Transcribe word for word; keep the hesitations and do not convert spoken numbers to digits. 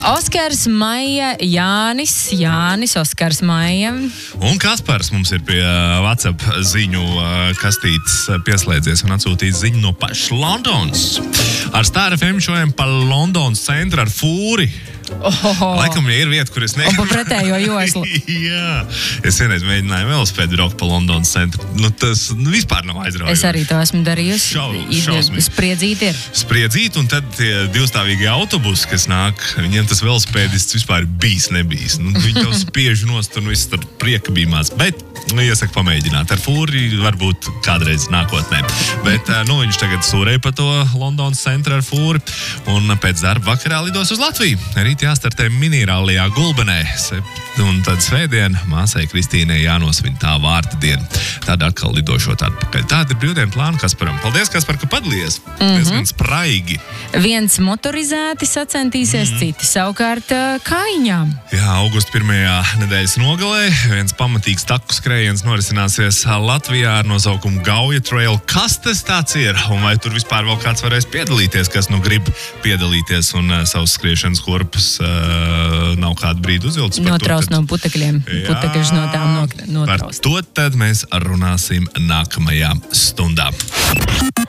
Oskars, Maija, Jānis, Jānis, Oskars, Maija. Un Kaspars mums ir pie WhatsApp ziņu kastītes pieslēdzies un atsūtījis ziņu no pašas Londonas. Ar Star F M šodien pa Londonas centru ar fūri. Ohoho. Laikam, ja ir vieta, kur es Un pa pretējo joslu. Jā, es vienreiz mēģināju velosipēdu braukt pa Londonas centru. Nu, tas nu, vispār nav aizraujoši. Es arī to esmu darījusi. Šau, šausmīgi. Spriedzīt ir. Spriedzīt, un tad tie divstāvīgie autobusi, kas nāk, viņiem tas velosipēdists vispār bijis nebijis. Nu, viņi jau spiež nost un viss tur prieka bīmās. Bet, nu, iesaku pamēģināt. Ar fūri varbūt kādreiz nākotnē. Bet, nu, viņš tagad sūrēja pa to Londonas centru ar fūri. Un pēc darba vakarā lidos uz Latviju. Rīt jāstartē minirālijā Gulbenē. Un tad svētdien māsai Kristīnei jānosvin tā vārta diena. Tad atkal lidošot atpakaļ. Tāda ir brīvdienu plāna Kasparam. Paldies, Kaspar, ka padalījies. Mm-hmm. Diezgan spraigi. Viens motorizēti sacentīsies, mm-hmm. citi savukārt kājiņām. Jā, augusta pirmajā nedēļas nogalē viens pamatīgs taku skrējiens norisināsies Latvijā ar nosaukumu Gauja Trail. Kas tas tāds ir? Un vai tur vispār vēl kāds varēs piedalīties, kas nu grib piedalīties un uh, savus skriešanas korpus uh, nav kādu brīdi uzvilcis? Notraust no putekļiem. Putekļus no tām notraust. Par to tad mēs runāsim nākamajā stundā.